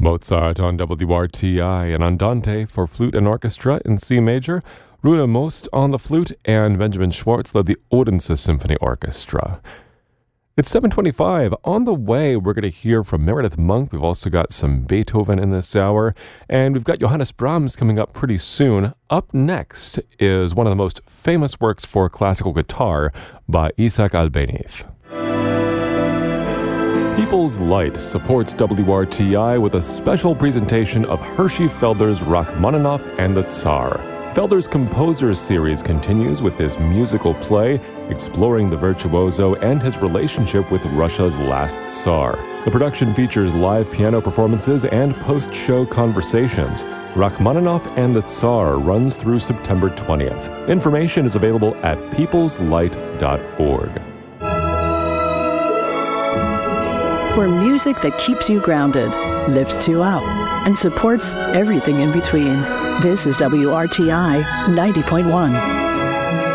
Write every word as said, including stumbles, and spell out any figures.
Mozart on W R T I, and Andante for flute and orchestra in C major, Runa Most on the flute, and Benjamin Schwartz led the Odense Symphony Orchestra. It's seven twenty-five. On the way, we're going to hear from Meredith Monk. We've also got some Beethoven in this hour, and we've got Johannes Brahms coming up pretty soon. Up next is one of the most famous works for classical guitar by Isaac Albéniz. People's Light supports W R T I with a special presentation of Hershey Felder's Rachmaninoff and the Tsar. Felder's Composers series continues with this musical play exploring the virtuoso and his relationship with Russia's last Tsar. The production features live piano performances and post-show conversations. Rachmaninoff and the Tsar runs through September twentieth. Information is available at peoples light dot org. For music that keeps you grounded, lifts you up, and supports everything in between. This is W R T I ninety point one.